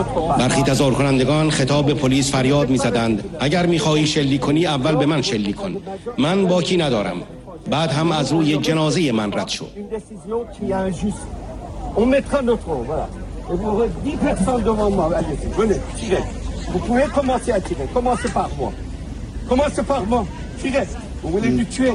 برخی تظاهر کنندگان خطاب به پلیس فریاد می‌زدند اگر می‌خواهی شلیک کنی اول به من شلیک کن. من باکی ندارم. بعد هم از روی جنازه من رد شد. On mettra notre nom, voilà. Et vous aurez 10 personnes devant moi. Allez-y, venez, tirez. Vous pouvez commencer à tirer. Commencez par moi. Commencez par moi. Tirez. Vous voulez nous tuer.